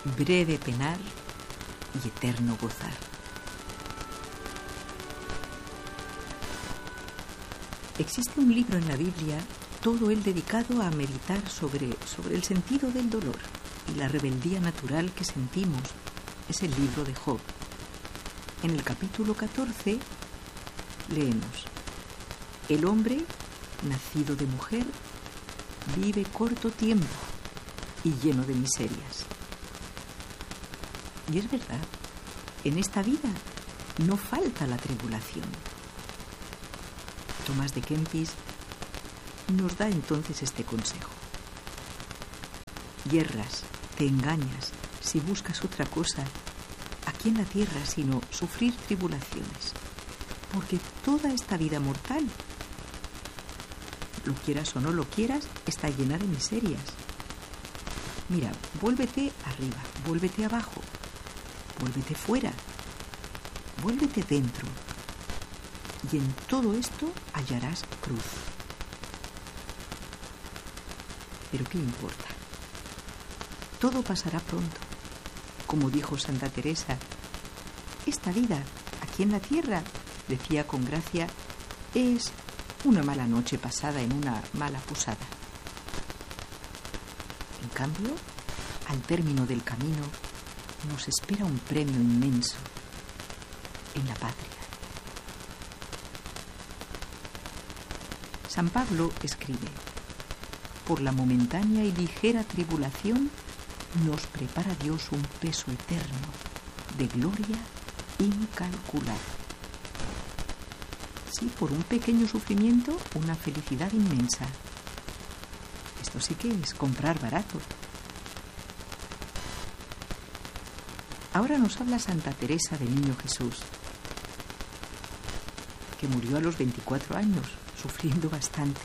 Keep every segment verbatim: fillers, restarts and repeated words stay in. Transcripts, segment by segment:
breve penar y eterno gozar. Existe un libro en la Biblia, todo él dedicado a meditar sobre, sobre el sentido del dolor y la rebeldía natural que sentimos. Es el libro de Job. En el capítulo catorce leemos: el hombre, nacido de mujer, vive corto tiempo y lleno de miserias. Y es verdad, en esta vida no falta la tribulación. Tomás de Kempis nos da entonces este consejo: yerras, te engañas si buscas otra cosa aquí en la tierra sino sufrir tribulaciones, porque toda esta vida mortal, lo quieras o no lo quieras, está llena de miserias. Mira, vuélvete arriba, vuélvete abajo, vuélvete fuera, vuélvete dentro, y en todo esto hallarás cruz. Pero ¿qué importa? Todo pasará pronto. Como dijo Santa Teresa, esta vida aquí en la tierra, decía con gracia, es una mala noche pasada en una mala posada. En cambio, al término del camino, nos espera un premio inmenso en la patria. San Pablo escribe: por la momentánea y ligera tribulación nos prepara Dios un peso eterno de gloria incalculable. Sí, por un pequeño sufrimiento, una felicidad inmensa. Esto sí que es comprar barato. Ahora nos habla Santa Teresa del Niño Jesús, que murió a los veinticuatro años, sufriendo bastante.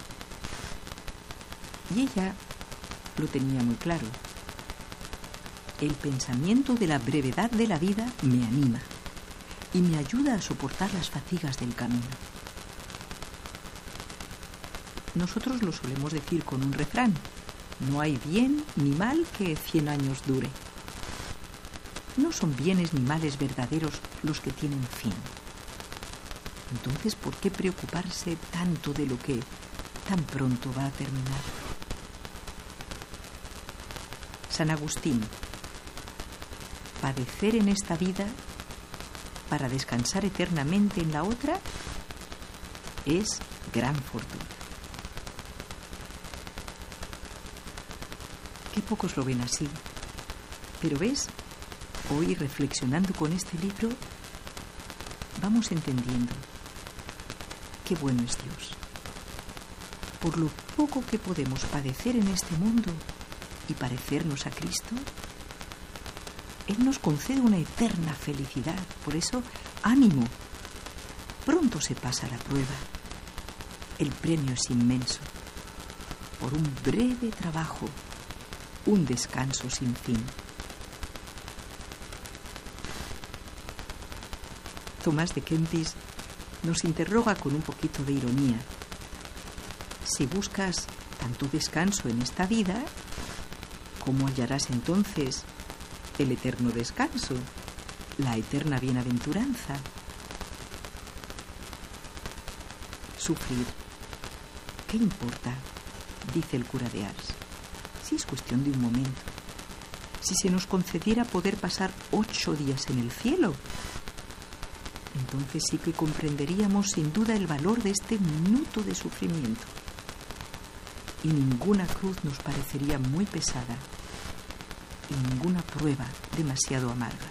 Y ella lo tenía muy claro. El pensamiento de la brevedad de la vida me anima y me ayuda a soportar las fatigas del camino. Nosotros lo solemos decir con un refrán: no hay bien ni mal que cien años dure. No son bienes ni males verdaderos los que tienen fin. Entonces, ¿por qué preocuparse tanto de lo que tan pronto va a terminar? San Agustín: padecer en esta vida para descansar eternamente en la otra es gran fortuna. Qué pocos lo ven así. Pero ves, hoy reflexionando con este libro, vamos entendiendo qué bueno es Dios. Por lo poco que podemos padecer en este mundo y parecernos a Cristo, Él nos concede una eterna felicidad. Por eso, ánimo. Pronto se pasa la prueba. El premio es inmenso. Por un breve trabajo, un descanso sin fin. Tomás de Kempis nos interroga con un poquito de ironía. Si buscas tanto descanso en esta vida, ¿cómo hallarás entonces el eterno descanso, la eterna bienaventuranza? Sufrir, ¿qué importa?, dice el cura de Ars. Si es cuestión de un momento. Si se nos concediera poder pasar ocho días en el cielo, entonces sí que comprenderíamos sin duda el valor de este minuto de sufrimiento. Y ninguna cruz nos parecería muy pesada y ninguna prueba demasiado amarga.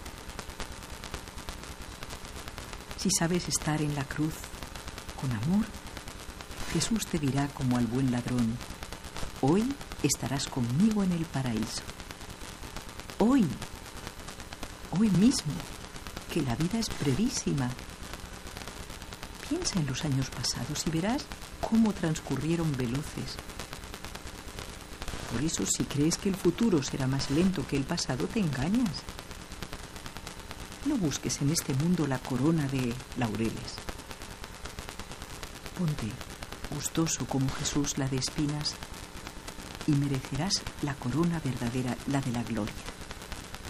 Si sabes estar en la cruz con amor, Jesús te dirá como al buen ladrón: hoy estarás conmigo en el paraíso. Hoy, hoy mismo, que la vida es brevísima. Piensa en los años pasados y verás cómo transcurrieron veloces. Por eso, si crees que el futuro será más lento que el pasado, te engañas. No busques en este mundo la corona de laureles. Ponte gustoso como Jesús la de espinas y merecerás la corona verdadera, la de la gloria.